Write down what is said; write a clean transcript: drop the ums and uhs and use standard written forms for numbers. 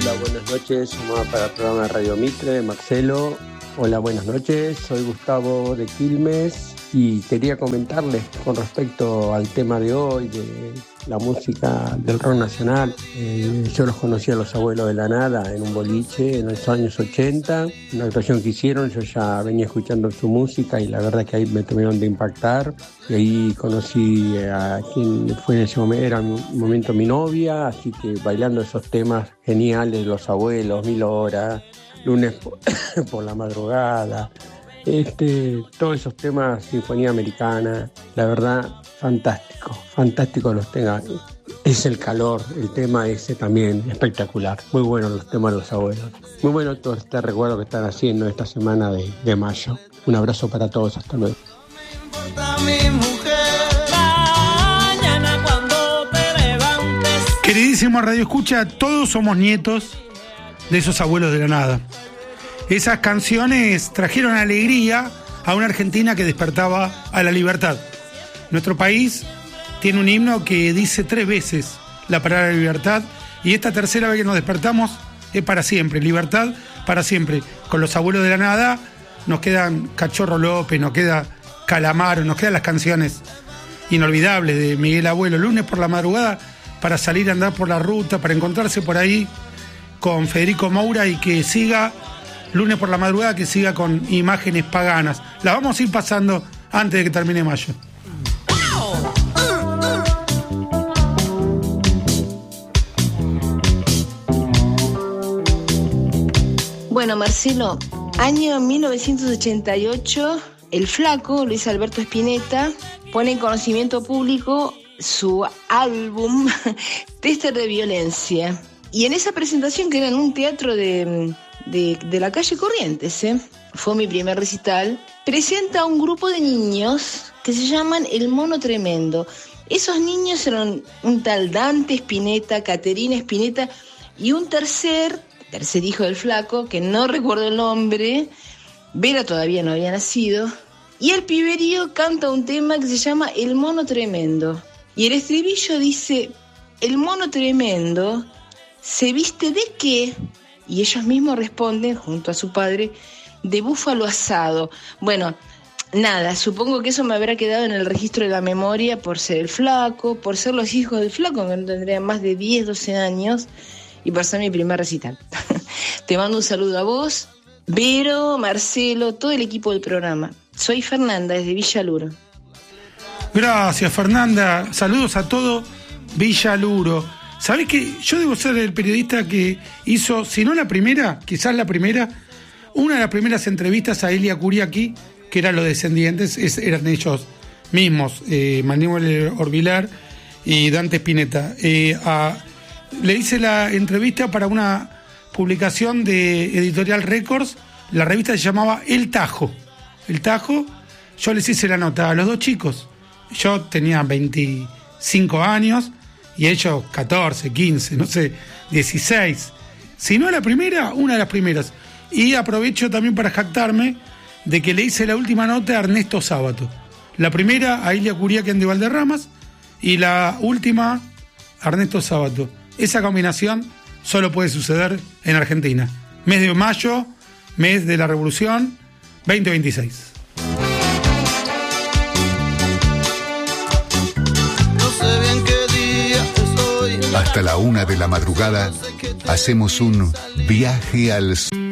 Hola, buenas noches. Llamada para el programa de Radio Mitre, Marcelo. Hola, buenas noches. Soy Gustavo de Quilmes y quería comentarles con respecto al tema de hoy, de la música del rock nacional. Yo los conocí a los Abuelos de la Nada en un boliche en los años 80. Una actuación que hicieron, yo ya venía escuchando su música y la verdad que ahí me terminaron de impactar. Y ahí conocí a quien fue en ese momento, era en un momento mi novia, así que bailando esos temas geniales de los Abuelos, 1000 horas, lunes por la madrugada, todos esos temas, Sinfonía Americana, la verdad, fantástico los tenga. Es el calor, el tema ese también espectacular. Muy buenos los temas de los Abuelos. Muy bueno todo este recuerdo que están haciendo esta semana de mayo. Un abrazo para todos, hasta luego. Queridísimo Radio Escucha, todos somos nietos de esos Abuelos de la Nada. Esas canciones trajeron alegría a una Argentina que despertaba a la libertad. Nuestro país tiene un himno que dice 3 veces la palabra libertad, y esta tercera vez que nos despertamos es para siempre, libertad para siempre. Con los Abuelos de la Nada nos quedan Cachorro López, nos queda Calamaro, nos quedan las canciones inolvidables de Miguel Abuelo, lunes por la madrugada, para salir a andar por la ruta, para encontrarse por ahí con Federico Moura y que siga, lunes por la madrugada, que siga con imágenes paganas. Las vamos a ir pasando antes de que termine mayo. Bueno, Marcelo, año 1988, el Flaco, Luis Alberto Spinetta, pone en conocimiento público su álbum Tester de Violencia. Y en esa presentación, que era en un teatro de la calle Corrientes, fue mi primer recital, presenta a un grupo de niños que se llaman El Mono Tremendo. Esos niños eran un tal Dante Spinetta, Caterina Spinetta y un tercer hijo del Flaco, que no recuerdo el nombre. Vera todavía no había nacido. Y el piberío canta un tema que se llama El Mono Tremendo. Y el estribillo dice: el mono tremendo se viste ¿de qué? Y ellos mismos responden, junto a su padre, de búfalo asado. Bueno, nada, supongo que eso me habrá quedado en el registro de la memoria por ser el Flaco, por ser los hijos del Flaco, que no tendrían más de 10, 12 años, y por ser mi primer recital. Te mando un saludo a vos, Vero, Marcelo, todo el equipo del programa. Soy Fernanda, desde Villa Luro. Gracias, Fernanda. Saludos a todo Villa Luro. ¿Sabés que yo debo ser el periodista que hizo, si no la primera, quizás la primera, una de las primeras entrevistas a Elia Kuriaki, que eran los descendientes, eran ellos mismos, Manuel Orbilar y Dante Spinetta. Le hice la entrevista para una publicación de Editorial Records. La revista se llamaba El Tajo. El Tajo, yo les hice la nota a los 2 chicos. Yo tenía 25 años y ellos 14, 15, no sé, 16. Si no la primera, una de las primeras. Y aprovecho también para jactarme de que le hice la última nota a Ernesto Sábato. La primera a Elia Kuriaki de Valderramas y la última a Ernesto Sábato. Esa combinación solo puede suceder en Argentina. Mes de mayo, mes de la Revolución, 2026. Hasta la 1 de la madrugada hacemos un viaje al